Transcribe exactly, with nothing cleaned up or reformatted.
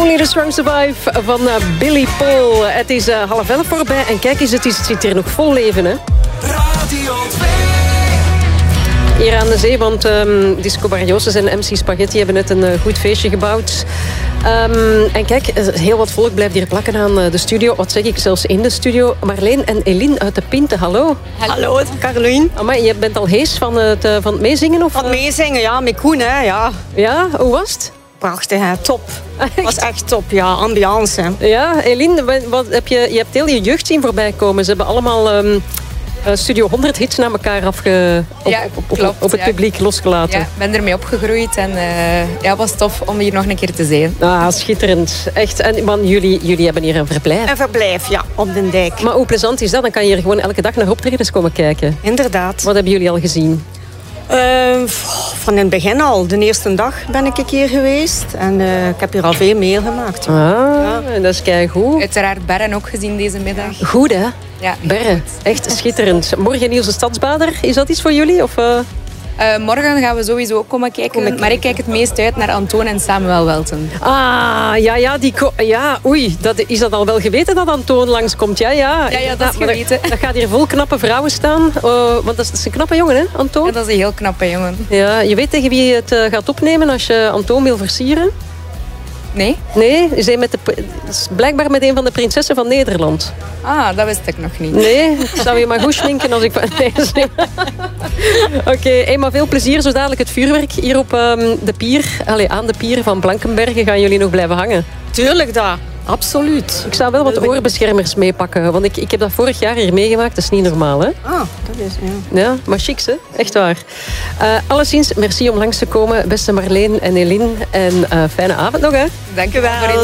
Only the Strong Survive van uh, Billy Paul. Het is uh, half elf voorbij en kijk eens, het, is, het zit hier nog vol leven, hè? Radio twee. Hier aan de zee, want um, Disco Barrioses en M C Spaghetti hebben net een uh, goed feestje gebouwd. Um, en kijk, heel wat volk blijft hier plakken aan uh, de studio. Wat zeg ik, zelfs in de studio. Marleen en Eline uit de Pinte, hallo. Hallo, Caroline. Amai, je bent al hees van het, uh, van het meezingen? Of, Van het meezingen, ja, met Koen, hè, ja. Ja, hoe was het? Prachtig, hè, top. Echt? Was echt top, ja, ambiance. Hè. Ja, Eline, wat heb je, je hebt heel je jeugd zien voorbij komen. Ze hebben allemaal um, Studio honderd hits naar elkaar afge, op, ja, op, op, klopt, op het ja. publiek losgelaten. Ja, ik ben ermee opgegroeid en uh, ja, het was tof om hier nog een keer te zijn. Ah, schitterend. Echt. En man, jullie, jullie hebben hier een verblijf. Een verblijf, ja, op de dijk. Maar hoe plezant is dat? Dan kan je hier gewoon elke dag naar optredens komen kijken. Inderdaad. Wat hebben jullie al gezien? Uh, van in het begin al. De eerste dag ben ik een keer geweest. En uh, ik heb hier al veel meer gemaakt. Ah, ja. Dat is keigoed. Uiteraard Berren ook gezien deze middag. Goed, hè? Ja. Berren. Echt schitterend. Morgen Niels de Stadsbader. Is dat iets voor jullie? Of, uh... Uh, morgen gaan we sowieso ook komen kijken. Komen maar ik kijk het meest uit naar Antoon en Samuel Welten. Ah, ja, ja, die ja, oei. Dat, is dat al wel geweten dat Antoon langskomt? Ja, ja. Ja, ja, dat is geweten. Dat, dat gaat hier vol knappe vrouwen staan. Uh, want dat is, dat is een knappe jongen, hè, Antoon? Ja, dat is een heel knappe jongen. Ja, je weet tegen wie je het uh, gaat opnemen als je Antoon wil versieren? Nee? Nee, is hij met de, is blijkbaar met een van de prinsessen van Nederland. Ah, dat wist ik nog niet. Nee, ik zou je maar goed schminken als ik... Nee, Oké, okay, hey, maar veel plezier. Zo dadelijk het vuurwerk hier op um, de pier. Allee, aan de pier van Blankenberge gaan jullie nog blijven hangen. Tuurlijk, dat. Absoluut. Ik zou wel wat oorbeschermers meepakken, want ik, ik heb dat vorig jaar hier meegemaakt. Dat is niet normaal, hè? Ah, dat is, ja. Ja, maar chics, hè? Echt waar. Uh, alleszins, merci om langs te komen, beste Marleen en Eline. En uh, fijne avond nog, hè? Dank je wel voor